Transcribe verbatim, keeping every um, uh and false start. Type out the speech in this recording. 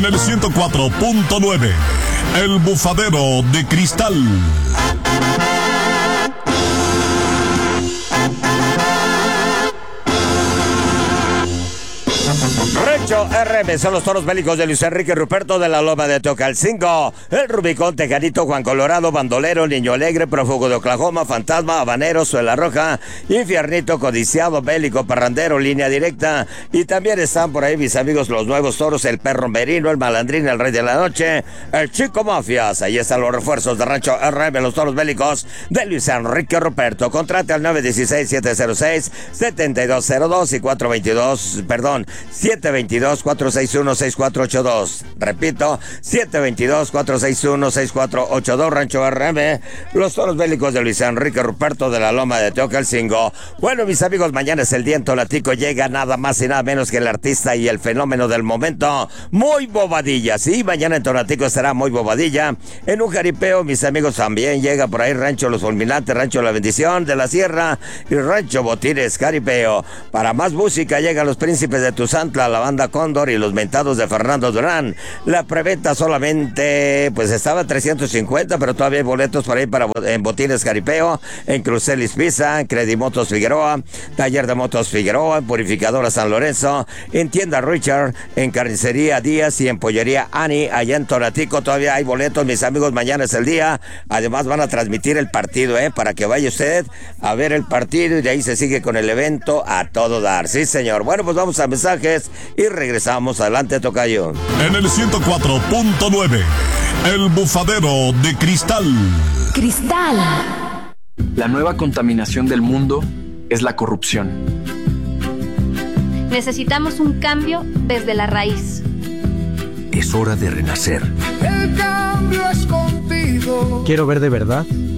En el ciento cuatro punto nueve, El Bufadero de Cristal. Rancho R M son los toros bélicos de Luis Enrique Ruperto de la Loma de Tocalcingo. El Rubicón, Tejanito, Juan Colorado, Bandolero, Niño Alegre, Prófugo de Oklahoma, Fantasma, Habanero, Suela Roja, Infiernito, Codiciado, Bélico, Parrandero, Línea Directa. Y también están por ahí mis amigos los nuevos toros, el Perro Merino, el Malandrín, el Rey de la Noche, el Chico Mafias. Ahí están los refuerzos de Rancho R M, los toros bélicos de Luis Enrique Ruperto. Contrate al nueve uno seis, siete cero seis, siete dos cero dos y cuatro veintidós, perdón, siete veintidós, cuatro seis uno, seis cuatro ocho dos. Repito, siete veintidós, cuatro seis uno, seis cuatro ocho dos. Rancho R M, los toros bélicos de Luis Enrique Ruperto de la Loma de Teocalcingo. Bueno, mis amigos, mañana es el día en Tonatico. Llega nada más y nada menos que el artista y el fenómeno del momento, Muy Bobadilla. Sí, mañana en Tonatico estará Muy Bobadilla. En un jaripeo, mis amigos, también llega por ahí Rancho Los Fulminantes, Rancho La Bendición de la Sierra y Rancho Botines Jaripeo. Para más música llegan los Príncipes de Tuzantla, la Banda Cóndor y los Mentados de Fernando Durán. La preventa solamente, pues estaba trescientos cincuenta, pero todavía hay boletos por ahí para en Botines Jaripeo, en Crucelis Pizza, en Credimotos Figueroa, Taller de Motos Figueroa, en Purificadora San Lorenzo, en Tienda Richard, en Carnicería Díaz y en Pollería Ani, allá en Tonatico. Todavía hay boletos, mis amigos, mañana es el día. Además van a transmitir el partido, eh, para que vaya usted a ver el partido y de ahí se sigue con el evento a todo dar. Sí, señor. Bueno, pues vamos a mensajes y regresamos. Adelante, tocayo. En el ciento cuatro punto nueve, El Bufadero de Cristal. Cristal. La nueva contaminación del mundo es la corrupción. Necesitamos un cambio desde la raíz. Es hora de renacer. El cambio es contigo. Quiero ver de verdad